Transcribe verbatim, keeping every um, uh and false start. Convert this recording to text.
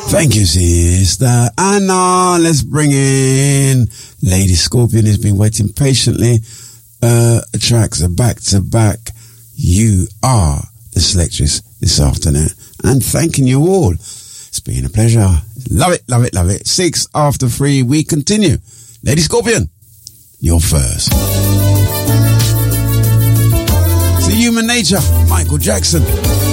Thank you, sister Anna. Let's bring in Lady Scorpion, who's been waiting patiently. Uh, tracks are back to back. You are the selectress this afternoon, and thanking you all. It's been a pleasure. Love it, love it, love it. Six after three, we continue. Lady Scorpion, you're first. It's Human Nature, Michael Jackson.